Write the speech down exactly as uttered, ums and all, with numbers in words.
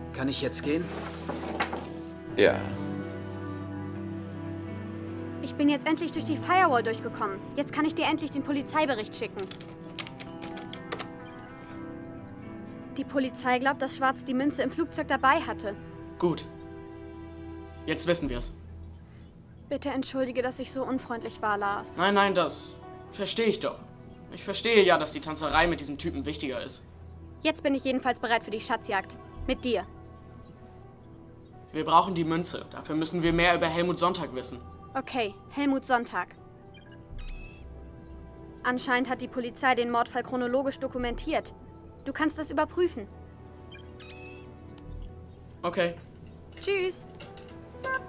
Kann ich jetzt gehen? Ja. Ich bin jetzt endlich durch die Firewall durchgekommen. Jetzt kann ich dir endlich den Polizeibericht schicken. Die Polizei glaubt, dass Schwarz die Münze im Flugzeug dabei hatte. Gut. Jetzt wissen wir es. Bitte entschuldige, dass ich so unfreundlich war, Lars. Nein, nein, das verstehe ich doch. Ich verstehe ja, dass die Tanzerei mit diesem Typen wichtiger ist. Jetzt bin ich jedenfalls bereit für die Schatzjagd. Mit dir. Wir brauchen die Münze. Dafür müssen wir mehr über Helmut Sonntag wissen. Okay, Helmut Sonntag. Anscheinend hat die Polizei den Mordfall chronologisch dokumentiert. Du kannst das überprüfen. Okay. Tschüss.